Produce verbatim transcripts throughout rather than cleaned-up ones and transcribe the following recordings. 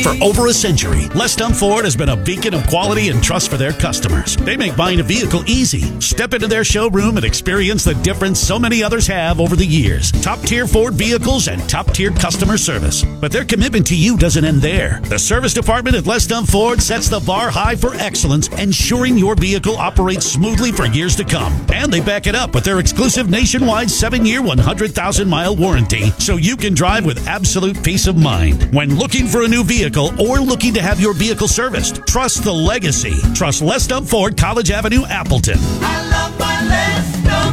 For over a century, Les Dump Ford has been a beacon of quality and trust for their customers. They make buying a vehicle easy. Step into their showroom and experience the difference so many others have over the years. Top-tier Ford vehicles and top-tier customer service. But their commitment to you doesn't end there. The service department at Les Dump Ford sets the bar high for excellence, ensuring your vehicle operates smoothly for years to come. And they back it up with their exclusive nationwide seven-year, one hundred thousand mile warranty, so you can drive with absolute peace of mind. When looking for a new vehicle or looking to have your vehicle serviced, trust the legacy. Trust Les Dump Ford, College Avenue, Appleton. I love my Les Dump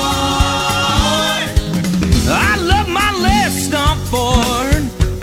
Ford. I love my Les Dump Ford.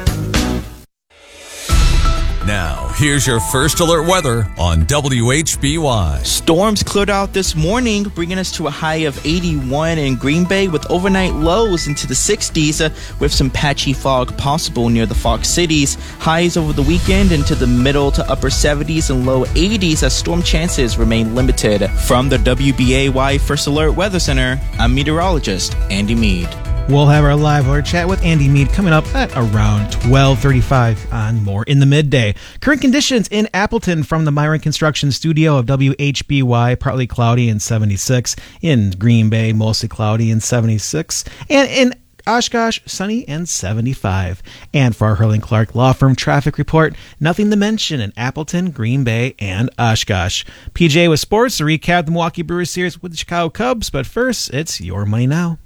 Now, here's your first alert weather on W H B Y. Storms cleared out this morning, bringing us to a high of eighty-one in Green Bay with overnight lows into the sixties uh, with some patchy fog possible near the Fox cities. Highs over the weekend into the middle to upper seventies and low eighties as storm chances remain limited. From the W B A Y First Alert Weather Center, I'm meteorologist Andy Mead. We'll have our live alert chat with Andy Mead coming up at around twelve thirty-five on More in the Midday. Current conditions in Appleton from the Myron Construction Studio of W H B Y, partly cloudy and seventy-six. In Green Bay, mostly cloudy and seventy-six. And in Oshkosh, sunny and seventy-five. And for our Hurling Clark Law Firm traffic report, nothing to mention in Appleton, Green Bay, and Oshkosh. P J with sports to recap the Milwaukee Brewers series with the Chicago Cubs. But first, it's Your Money Now.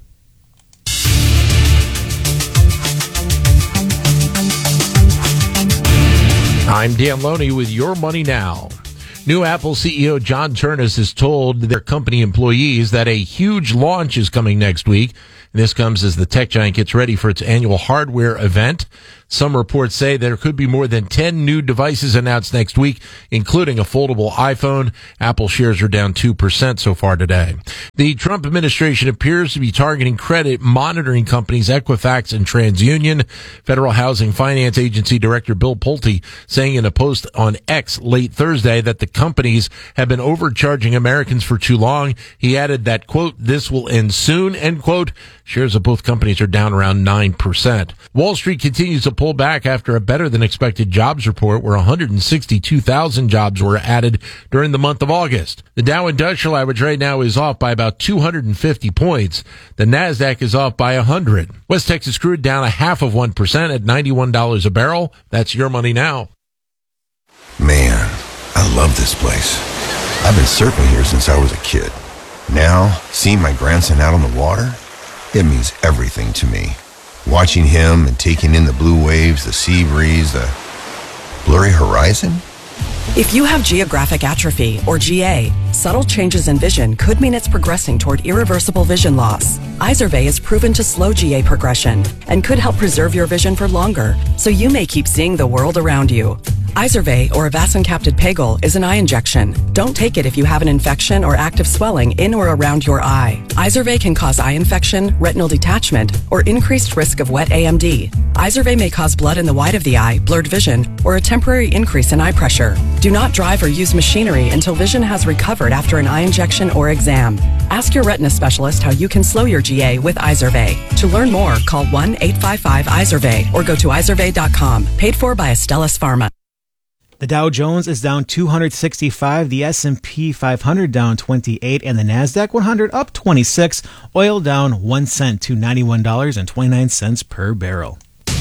I'm Dan Loney with Your Money Now. New Apple C E O John Ternus has told their company employees that a huge launch is coming next week. And this comes as the tech giant gets ready for its annual hardware event. Some reports say there could be more than ten new devices announced next week, including a foldable iPhone. Apple shares are down two percent so far today. The Trump administration appears to be targeting credit monitoring companies Equifax and TransUnion. Federal Housing Finance Agency Director Bill Pulte saying in a post on X late Thursday that the companies have been overcharging Americans for too long. He added that, quote, this will end soon, end quote. Shares of both companies are down around nine percent. Wall Street continues to pull back after a better-than-expected jobs report where one hundred sixty-two thousand jobs were added during the month of August. The Dow Industrial Average right now is off by about two hundred fifty points. The NASDAQ is off by one hundred. West Texas crude down a half of one percent at ninety-one dollars a barrel. That's Your Money Now. Man, I love this place. I've been surfing here since I was a kid. Now, seeing my grandson out on the water, it means everything to me. Watching him and taking in the blue waves, the sea breeze, the blurry horizon. If you have geographic atrophy, or G A, subtle changes in vision could mean it's progressing toward irreversible vision loss. Izervay is proven to slow G A progression and could help preserve your vision for longer, so you may keep seeing the world around you. Izervay, or avacincaptad pegol, is an eye injection. Don't take it if you have an infection or active swelling in or around your eye. Izervay can cause eye infection, retinal detachment, or increased risk of wet A M D. Izervay may cause blood in the white of the eye, blurred vision, or a temporary increase in eye pressure. Do not drive or use machinery until vision has recovered after an eye injection or exam. Ask your retina specialist how you can slow your G A with Izervay. To learn more, call one eight five five Izervay or go to izervay dot com. Paid for by Astellas Pharma. The Dow Jones is down two hundred sixty-five, the S and P five hundred down twenty-eight, and the NASDAQ one hundred up twenty-six. Oil down one cent to ninety-one dollars and twenty-nine cents per barrel.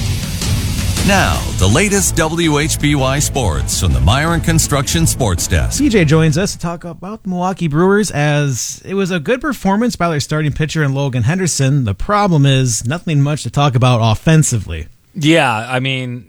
Now, the latest W H B Y sports from the Myron Construction Sports Desk. P J joins us to talk about the Milwaukee Brewers, as it was a good performance by their starting pitcher in Logan Henderson. The problem is nothing much to talk about offensively. Yeah, I mean,